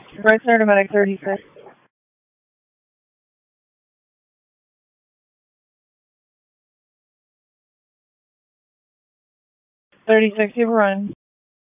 Right center to medic 36. 36, you have a run.